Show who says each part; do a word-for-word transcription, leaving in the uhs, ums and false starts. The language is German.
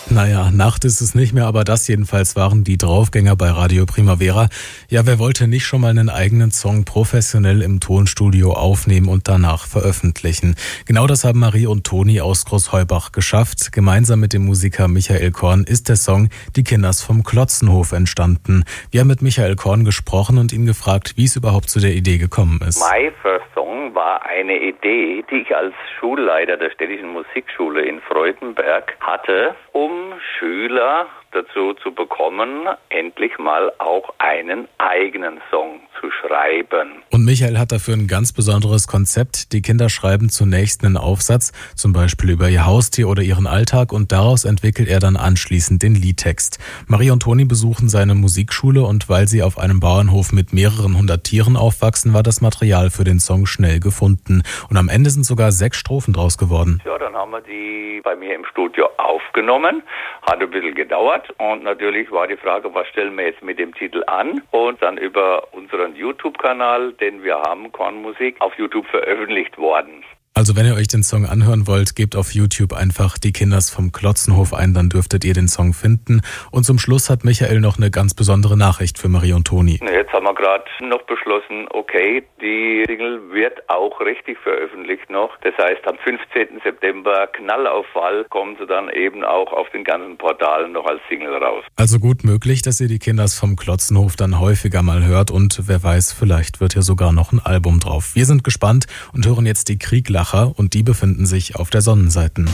Speaker 1: Naja, Nacht ist es nicht mehr, aber das jedenfalls waren die Draufgänger bei Radio Primavera. Ja, wer wollte nicht schon mal einen eigenen Song professionell im Tonstudio aufnehmen und danach veröffentlichen? Genau das haben Marie und Toni aus Großheubach geschafft. Gemeinsam mit dem Musiker Michael Korn ist der Song Die Kinders vom Klotzenhof entstanden. Wir haben mit Michael Korn gesprochen und ihn gefragt, wie es überhaupt zu der Idee gekommen ist.
Speaker 2: My First Song war eine Idee, die ich als Schulleiter der städtischen Musikschule in Freudenberg hatte, um Schüler dazu zu bekommen, endlich mal auch einen eigenen Song zu schreiben.
Speaker 1: Und Michael hat dafür ein ganz besonderes Konzept. Die Kinder schreiben zunächst einen Aufsatz, zum Beispiel über ihr Haustier oder ihren Alltag, und daraus entwickelt er dann anschließend den Liedtext. Marie und Toni besuchen seine Musikschule und weil sie auf einem Bauernhof mit mehreren hundert Tieren aufwachsen, war das Material für den Song schnell gefunden. Und am Ende sind sogar sechs Strophen draus geworden.
Speaker 2: Ja, dann haben wir die bei mir im Studio aufgenommen. Hat ein bisschen gedauert und natürlich war die Frage, was stellen wir jetzt mit dem Titel an? Und dann über unseren YouTube-Kanal, den wir haben, Kornmusik, auf YouTube veröffentlicht worden.
Speaker 1: Also wenn ihr euch den Song anhören wollt, gebt auf YouTube einfach Die Kinders vom Klotzenhof ein, dann dürftet ihr den Song finden. Und zum Schluss hat Michael noch eine ganz besondere Nachricht für Marie und Toni.
Speaker 2: Jetzt haben wir gerade noch beschlossen, okay, die Single wird auch richtig veröffentlicht noch. Das heißt, am fünfzehnten September, Knall auf Fall, kommen sie dann eben auch auf den ganzen Portalen noch als Single raus.
Speaker 1: Also gut möglich, dass ihr Die Kinders vom Klotzenhof dann häufiger mal hört und wer weiß, vielleicht wird ja sogar noch ein Album drauf. Wir sind gespannt und hören jetzt die Krieglacher und die befinden sich auf der Sonnenseite.